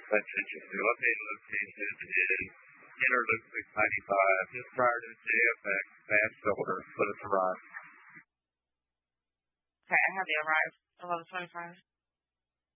That's interesting. Located location is Interloop 695, just prior to JFX, fast shoulder, Plymouth Rock. Okay, I have you arrived. 11:25.